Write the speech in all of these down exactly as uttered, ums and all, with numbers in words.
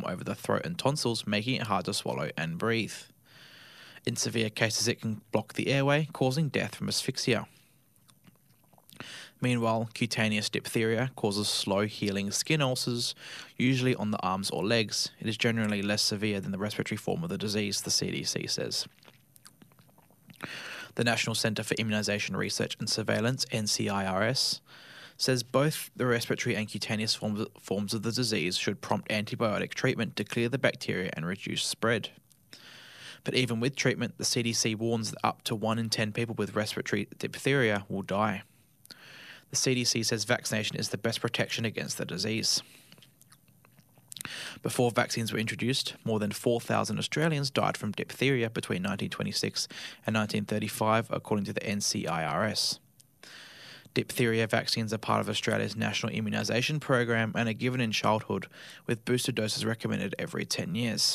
form over the throat and tonsils, making it hard to swallow and breathe. In severe cases, it can block the airway, causing death from asphyxia. Meanwhile, cutaneous diphtheria causes slow-healing skin ulcers, usually on the arms or legs. It is generally less severe than the respiratory form of the disease, the C D C says. The National Centre for Immunisation Research and Surveillance, N C I R S, says both the respiratory and cutaneous forms forms of the disease should prompt antibiotic treatment to clear the bacteria and reduce spread. But even with treatment, the C D C warns that up to one in ten people with respiratory diphtheria will die. The C D C says vaccination is the best protection against the disease. Before vaccines were introduced, more than four thousand Australians died from diphtheria between nineteen twenty-six and nineteen thirty-five, according to the N C I R S. Diphtheria vaccines are part of Australia's national immunisation program and are given in childhood, with booster doses recommended every ten years.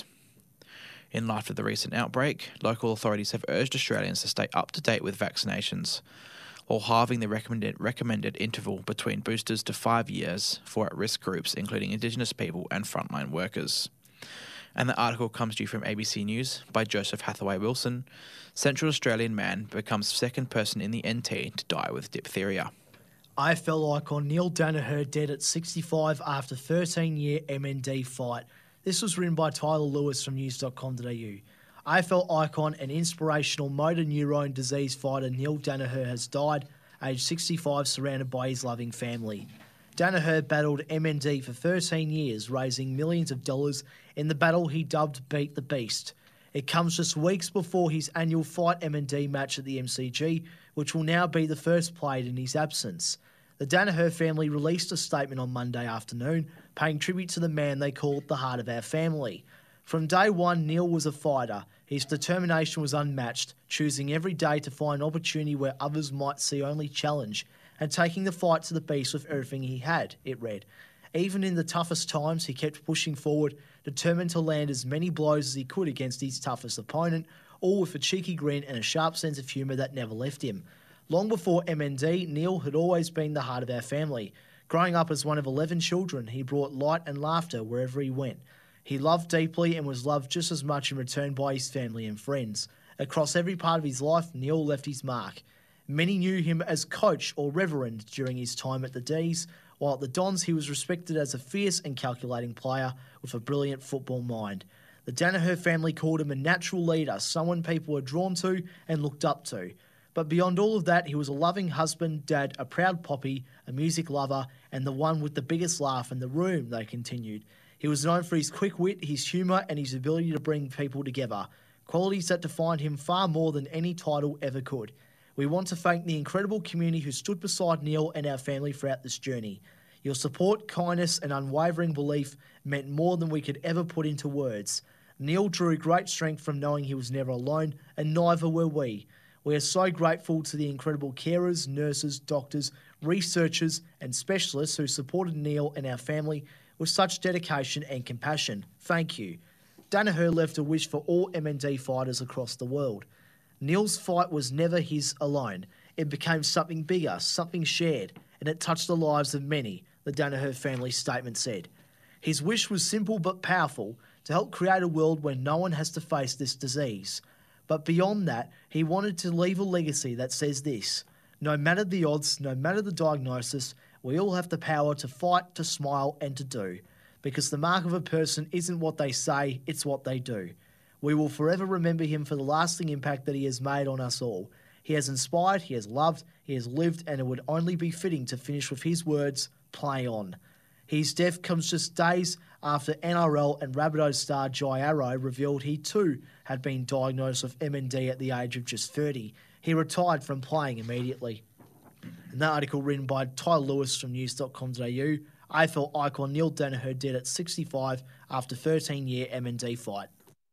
In light of the recent outbreak, local authorities have urged Australians to stay up to date with vaccinations, or halving the recommended, recommended interval between boosters to five years for at-risk groups, including Indigenous people and frontline workers. And the article comes to you from A B C News by Joseph Hathaway Wilson. Central Australian man becomes second person in the N T to die with diphtheria. A F L icon Neil Daniher dead at sixty-five after thirteen-year M N D fight. This was written by Tyler Lewis from news dot com dot a u. A F L icon and inspirational motor neurone disease fighter Neil Daniher has died, aged sixty-five, surrounded by his loving family. Daniher battled M N D for thirteen years, raising millions of dollars in the battle he dubbed Beat the Beast. It comes just weeks before his annual Fight M N D match at the M C G, which will now be the first played in his absence. The Daniher family released a statement on Monday afternoon, paying tribute to the man they called the heart of our family. From day one, Neil was a fighter. His determination was unmatched, choosing every day to find opportunity where others might see only challenge, and taking the fight to the beast with everything he had, it read. Even in the toughest times, he kept pushing forward, determined to land as many blows as he could against his toughest opponent, all with a cheeky grin and a sharp sense of humour that never left him. Long before M N D, Neil had always been the heart of our family. Growing up as one of eleven children, he brought light and laughter wherever he went. He loved deeply and was loved just as much in return by his family and friends. Across every part of his life, Neil left his mark. Many knew him as coach or reverend during his time at the D's, while at the Dons he was respected as a fierce and calculating player with a brilliant football mind. The Daniher family called him a natural leader, someone people were drawn to and looked up to. But beyond all of that, he was a loving husband, dad, a proud poppy, a music lover, and the one with the biggest laugh in the room, they continued. He was known for his quick wit, his humour, and his ability to bring people together, qualities that defined him far more than any title ever could. We want to thank the incredible community who stood beside Neil and our family throughout this journey. Your support, kindness, and unwavering belief meant more than we could ever put into words. Neil drew great strength from knowing he was never alone, and neither were we. We are so grateful to the incredible carers, nurses, doctors, researchers, and specialists who supported Neil and our family with such dedication and compassion. Thank you. Daniher left a wish for all M N D fighters across the world. Neil's fight was never his alone. It became something bigger, something shared, and it touched the lives of many, the Daniher family statement said. His wish was simple but powerful, to help create a world where no one has to face this disease. But beyond that, he wanted to leave a legacy that says this: no matter the odds, no matter the diagnosis, we all have the power to fight, to smile, and to do. Because the mark of a person isn't what they say, it's what they do. We will forever remember him for the lasting impact that he has made on us all. He has inspired, he has loved, he has lived, and it would only be fitting to finish with his words, play on. His death comes just days after N R L and Rabbitohs star Jai Arrow revealed he too had been diagnosed with M N D at the age of just thirty. He retired from playing immediately. And that article written by Tyler Lewis from news dot com dot a u. A F L icon Neil Daniher dead at sixty-five after thirteen-year M N D fight.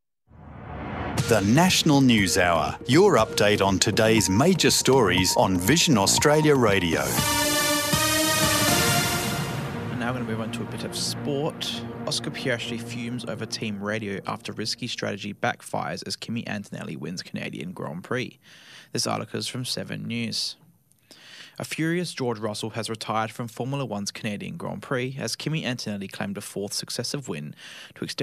The National News Hour, your update on today's major stories on Vision Australia Radio. And now we're going to move on to a bit of sport. Oscar Piastri fumes over team radio after risky strategy backfires as Kimi Antonelli wins Canadian Grand Prix. This article is from Seven News. A furious George Russell has retired from Formula One's Canadian Grand Prix as Kimi Antonelli claimed a fourth successive win to extend